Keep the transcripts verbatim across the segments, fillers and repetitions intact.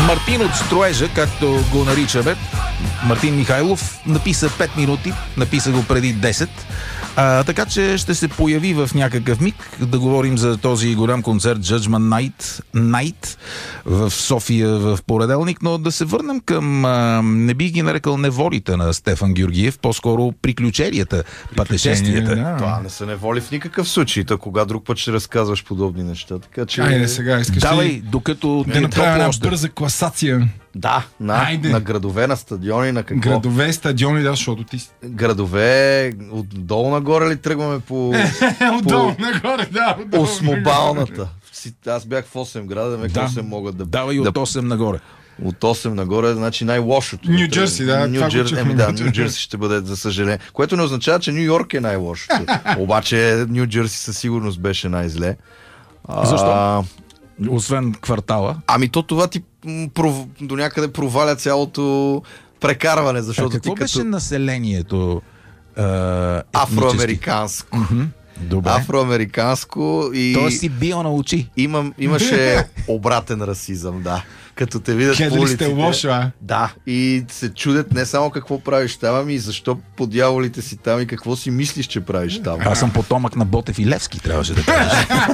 Мартин от строежа, както го наричаме, Мартин Михайлов, написа пет минути, написа го преди десет. А, така че ще се появи в някакъв миг да говорим за този голям концерт Judgment Night, Night в София в понеделник, но да се върнем към, а, не бих ги нарекал неволите на Стефан Георгиев, по-скоро приключенията, пътешествията. Да. Това не са неволи в никакъв случай, та кога друг път ще разказваш подобни неща. Така че... Айде сега, искаш Давай, ли докато да направя една още. бърза класация? Да, на, на градове, на стадиони, на какво? Градове, стадиони, да, защото ти... Градове, отдолу нагоре ли тръгваме по... Отдолу нагоре, да, отдолу осмобалната. Аз бях в осем града, да, Да. осем могат да... Давай и да, от осем нагоре. От осем нагоре, значи най-лошото. Ню Джерси, да, Ню това го Джерси, чухме. еми да, Ню Джерси ще бъде, за съжаление. Което не означава, че Ню Йорк е най-лошото. Обаче Ню Джерси със сигурност беше най-зле. А, Защо? Освен квартала. Ами то това ти м, пров... до някъде проваля цялото прекарване, защото А какво ти беше като населението? А, етнически? афроамериканско. Мгм. Добре. Афроамериканско и Той си бил на очи. имам, имаше обратен расизъм, да. Като те видят по Гледали улиците. сте лошо, а? Да, и се чудят не само какво правиш там, ами и защо по дяволите си там и какво си мислиш, че правиш там. Аз съм потомък на Ботев и Левски, трябваше да кажеш.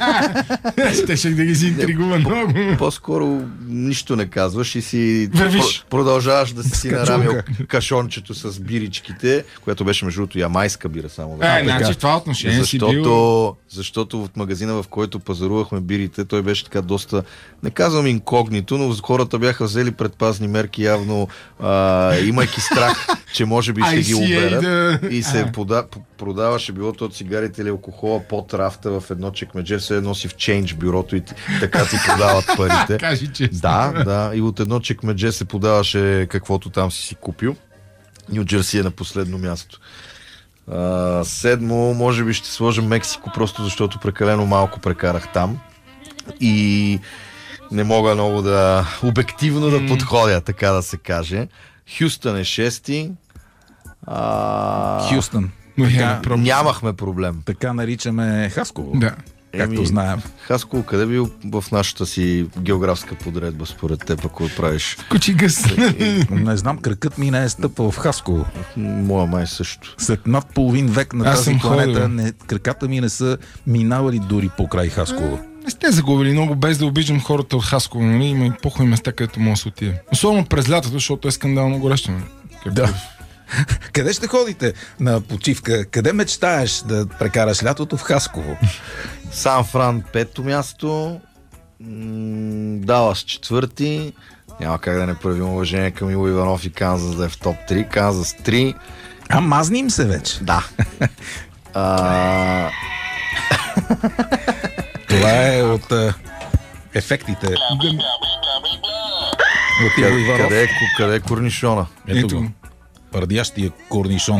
Ще ще да ги си интригува много. По-скоро нищо не казваш и си Вървиш. про- продължаваш да си качулка. нарамил кашончето с биричките, което беше между другото ямайска бира само. Да. Е, значи в това отношение си бил... Защото, защото от магазина, в който пазарувахме бирите, той беше така доста, не казвам инкогнито, но хората бяха взели предпазни мерки, явно а, имайки страх, че може би ще I ги C A оберат. да- И се А. пода, п- продаваше било то цигарите или алкохола под рафта в едно чекмедже, все едно си в чейндж бюрото и ти- така ти подават парите. Кажи честно. Да, да. И от едно чекмедже се подаваше каквото там си си купил. Ню Джерси е на последно място. А, седмо, може би ще сложим Мексико, просто защото прекалено малко прекарах там. И не мога много да обективно да подходя, така да се каже. Хюстън е шести. А... Хюстън. Но Така, имаме проблем. Нямахме проблем. така наричаме Хасково. Да. Както Еми, знаем. Хасково, къде бил в нашата си географска подредба, според теб, ако я правиш? Кучи гъс. Не знам, кракът ми не е стъпал в Хасково. Моя май също. След над половин век на Аз тази съм планета ходил. не, краката ми не са минавали дори покрай Хасково. Не сте загубили много, без да обиждам хората от Хасково, нали? Има и по-хубави места, където може да се отиде. Особено през лятото, защото е скандално горещо. нали? Както Да. в- Къде ще ходите на почивка? Къде мечтаеш да прекараш лятото? В Хасково. Сан Фран пето място, м, Далас четвърти, няма как да не проявим уважение към Иво Иванов и Канзас да е в топ три, Канзас три, А мазни им се вече. да. А, Това е от а, ефектите. От Иво къде, Иванов. къде, е, ко- къде е корнишона? Ето Ето. го. Пардящия корнишон.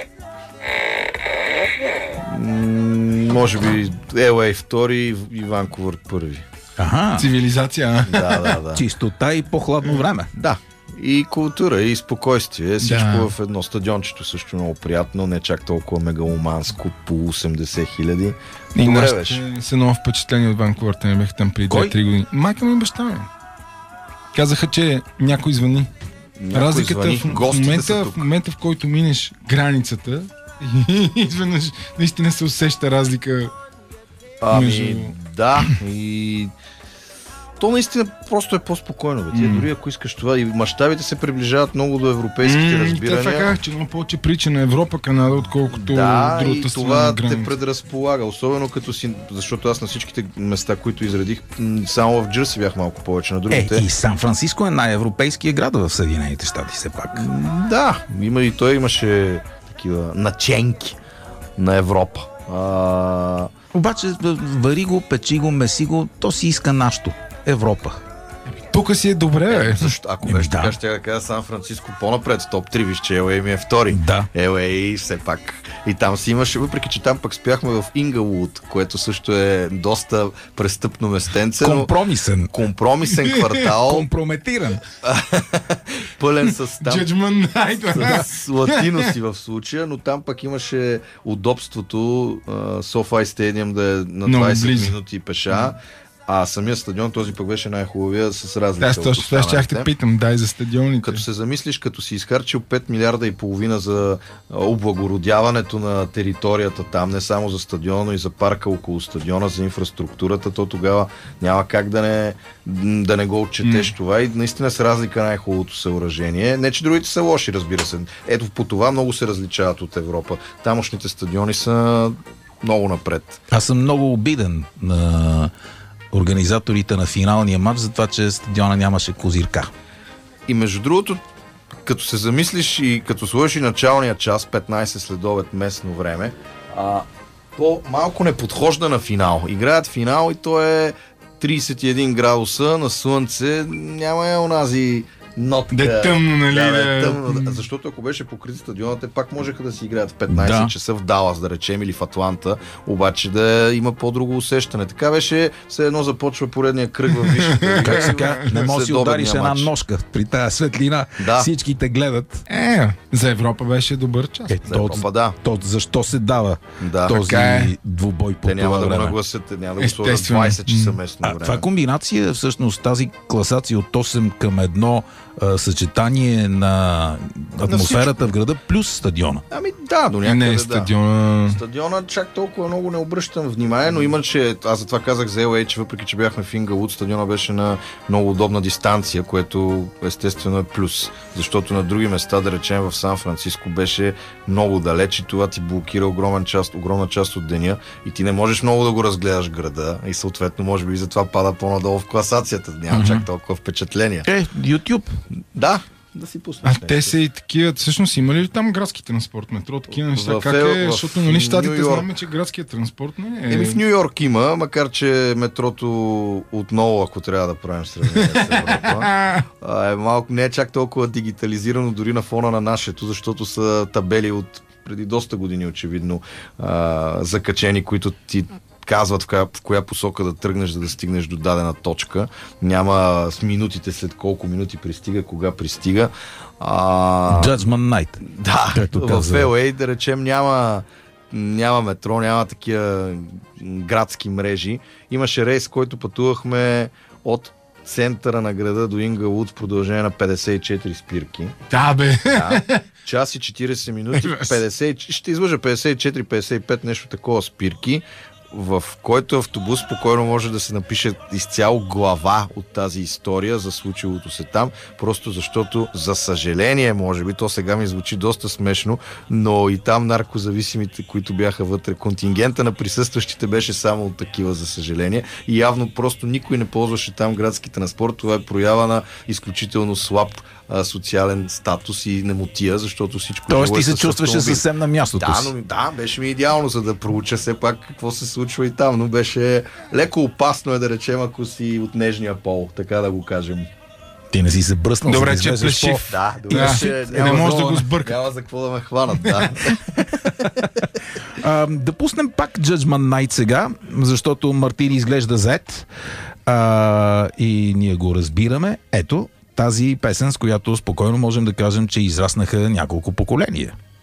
М, може би Ел Ей втори и Ванкувър първи. Аха. Цивилизация, а? Да, да, да. Чистота и по-хладно време. Да. И култура, и спокойствие. Всичко Да. в едно. Стадиончето също много приятно, не чак толкова мегаломанско, по осемдесет хиляди. И Добре нашите беше. са много впечатлени от Ванкувър, те не бяха там преди Кой? две-три години. Майка ми и баща ми. Казаха, че някой звъни. Някой Разликата звъни, в, в, гостите са момента, тук. в момента, в който минеш границата, и изведнъж наистина се усеща разлика. Ами, между- да. И то наистина просто е по-спокойно. Бе. Ти, М. дори ако искаш това. И мащабите се приближават много до европейските М, разбирания. Те казах, че много повече прича на Европа, Канада, отколкото Да, другата и страна това на те граница. предразполага. Особено като си, защото аз на всичките места, които изредих, м, само в Джерси бях малко повече. На Е, другите. и Сан Франциско е най-европейския град в Съединените щати, все пак. Да, има и той имаше такива наченки на Европа. А, Обаче вари го, печи го, меси го, то си иска нашето. Европа. Тук си е добре, бе. Защо? Ако Еми, беше да. така, ще да кажа Сан Франциско по-напред в топ три, виж, че Ел Ей ми е втори. Да. Ел Ей все пак. И там си имаше, въпреки че там пък спяхме в Ингалвуд, което също е доста престъпно местенце, но Компромисен. компромисен квартал, Компрометиран. пълен с там Judgment Night. с латиноси в случая, но там пък имаше удобството SoFi Stadium да е на Много двайсет близо. минути пеша. А самия стадион, този пък беше най-хубавия с разлика. Аз точно това ще те питам, дай за стадионите. Като се замислиш, като си изхарчил пет милиарда и половина за облагородяването на територията там, не само за стадиона, но и за парка около стадиона, за инфраструктурата, то тогава няма как да не, да не го отчетеш mm. това и наистина с разлика най-хубавото съоръжение. Не, че другите са лоши, разбира се. Ето по това много се различават от Европа. Тамошните стадиони са много напред. Аз съм много обиден на организаторите на финалния матч за това, че стадиона нямаше козирка. И между другото, като се замислиш и като сложиш и началния час, петнайсет следобед местно време, а, то малко не подхожда на финал. Играят финал и то е трийсет и един градуса на слънце, няма е онази нотка. Да е тъмно, нали? Да, да, е тъмно. Да. Защото ако беше покрит стадионът, те пак можеха да си играят в петнайсет да. часа в Далас, да речем, или в Атланта, обаче да има по-друго усещане. Така беше, все едно започва поредния кръг в висшата. Как сега не можеш да си удариш една ножка при тази светлина, да. Всички те гледат. Е, за Европа беше добър час. Е, за Европа, да. То, защо се дава да. този е. двубой по те това няма време? Да го нагласят, те няма да го сложат двайсет часа местно а, време. Това комбинация, всъщност тази класация от осем към едно съчетание на атмосферата на в града плюс стадиона. Ами да, до някъде не, да. Стадиона... Стадиона чак толкова много не обръщам внимание, но имаше, аз затова казах за Ел Ей, че въпреки че бяхме в Ингалвуд, стадиона беше на много удобна дистанция, което естествено е плюс. Защото на други места, да речем в Сан Франциско, беше много далеч и това ти блокира огромен част, огромна част от деня и ти не можеш много да го разгледаш града и съответно може би затова пада по-надолу в класацията. Няма mm-hmm. чак толкова впечатления. Е, YouTube. Да, да си пуснеш. А те са и такива, всъщност има ли там градски транспорт, метро, такива неща? В, как в, е? в, защото нали щатите Нью-Йорк... знаме, че градският транспорт не е... Еми в Ню Йорк има, макар че метрото отново, ако трябва да правим сравнение с Европа, е малко, не е чак толкова дигитализирано дори на фона на нашето, защото са табели от преди доста години очевидно а, закачени, които ти казват в коя, в коя посока да тръгнеш, за да стигнеш до дадена точка. Няма с минутите след колко минути пристига, кога пристига. А... Judgment Night. Да, в Ел Ей, да речем, няма, няма метро, няма такива градски мрежи. Имаше рейс, който пътувахме от центъра на града до Ингалвуд в продължение на петдесет и четири спирки. Да, бе! Да. Час и четирийсет минути, петдесет, ще излъжа петдесет и четири петдесет и пет, нещо такова спирки, в който автобус спокойно може да се напише изцяло глава от тази история за случилото се там, просто защото, за съжаление, може би, то сега ми звучи доста смешно, но и там наркозависимите, които бяха вътре, контингента на присъстващите беше само от такива, за съжаление, и явно просто никой не ползваше там градски транспорт. Това е проява на изключително слаб а, социален статус и немотия, защото всичко... Тоест ти се чувстваше съвсем на мястото да, си. но, да, беше ми идеално, за да проуча все пак какво се случва и там, но беше леко опасно е да речем, ако си от нежния пол, така да го кажем. Ти не си се бръснал. Добре, че е плешив. Да, добре, да, че няма, не може да го сбърка. Няма за какво да ме хванат, да. а, да пуснем пак Judgment Night сега, защото Мартин изглежда зет а, и ние го разбираме. Ето тази песен, с която спокойно можем да кажем, че израснаха няколко поколения.